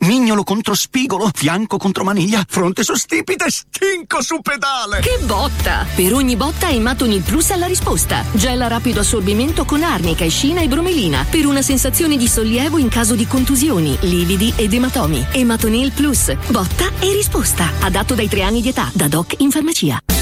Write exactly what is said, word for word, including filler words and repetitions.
mignolo contro spigolo, fianco contro maniglia, fronte su stipite, stinco su pedale. Che botta! Per ogni botta Ematonil Plus ha la risposta. Gel a rapido assorbimento con arnica, escina e bromelina per una sensazione di sollievo in caso di contusioni, lividi ed ematomi. Ematonil Plus, botta e risposta. Adatto dai tre anni di età, da Doc in farmacia.